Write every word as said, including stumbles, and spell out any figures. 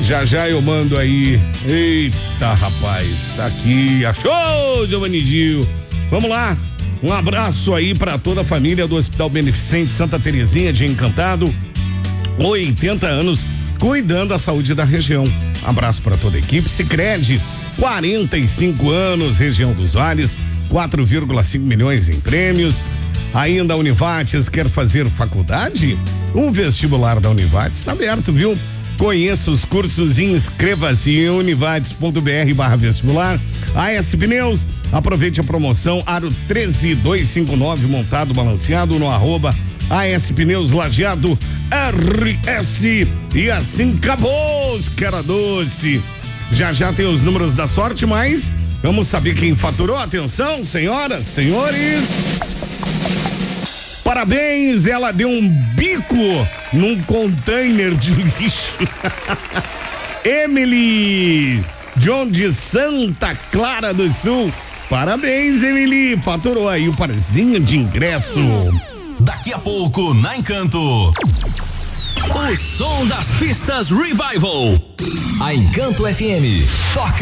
Já já eu mando aí. Eita, rapaz. Tá aqui. Achou, Giovanni Gil. Vamos lá. Um abraço aí para toda a família do Hospital Beneficente Santa Terezinha de Encantado. oitenta anos cuidando da saúde da região. Abraço para toda a equipe. Sicredi, quarenta e cinco anos, região dos Vales, quatro vírgula cinco milhões em prêmios. Ainda a Univates quer fazer faculdade? O vestibular da Univates está aberto, viu? Conheça os cursos e inscreva-se em univates.br barra vestibular. A S Pneus, aproveite a promoção Aro treze dois cinco nove montado balanceado no arroba A S Pneus Lajeado R S. E assim acabou, que era doce. Já já tem os números da sorte, mas vamos saber quem faturou. Atenção, senhoras, senhores. Parabéns, ela deu um bico num container de lixo. Emily, John de Santa Clara do Sul. Parabéns, Emily, faturou aí o parzinho de ingresso. Daqui a pouco, na Encanto, o som das pistas Revival. A Encanto F M toca